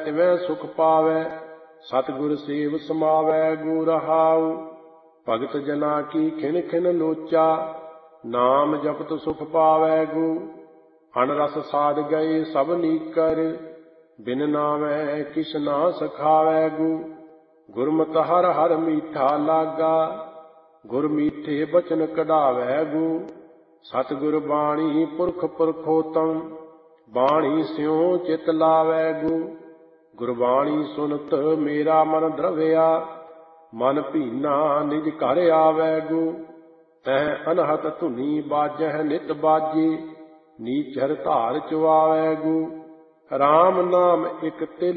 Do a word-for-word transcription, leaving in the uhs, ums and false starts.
ਤਿਵੇਂ ਸੁਖ ਪਾਵੈ। ਸਤਿਗੁਰ ਸੇਵ ਸਮਾਵੈ ਗੁ ਰਹਾਉ। ਭਗਤ ਜਨਾ ਕੀ ਖਿਨ ਖਿਨ ਲੋਚਾ, ਨਾਮ ਜਪਤ ਸੁਖ ਪਾਵੈ ਗੁ। ਅਨਰਸ ਸਾਧ ਗਏ ਸਭ ਨੀਕਰ, ਬਿਨ ਨਾਮੈ ਕਿਛ ਨਾ ਸਖਾਵੈ ਗੁ। ਗੁਰਮਤਿ ਹਰਿ ਹਰਿ ਮੀਠਾ ਲਾਗਾ, ਗੁਰ ਮੀਠੇ ਬਚਨ ਕਢਾਵੈ ਗੁ। ਸਤਿਗੁਰ ਬਾਣੀ ਪੁਰਖ ਪੁਰਖੋਤਮ, ਬਾਣੀ ਸਿਉ ਚਿਤ ਲਾਵੈ ਗੁ। ਗੁਰਬਾਣੀ ਸੁਨਤ ਮੇਰਾ ਮਨ ਦਰਵਿਆ, ਮਨ ਭੀਨਾ ਨਿਜ ਘਰ ਆਵੈ ਗੁ। ਤਹ ਅਨਹਤ ਧੁਨੀ ਬਾਜਹਿ ਨਿਤ ਬਾਜੀ, ਨੀਚਰ ਧਾਰ ਚੁਆਵੈ ਗੁ। ਰਾਮ ਨਾਮ ਇਕ ਤਿਲ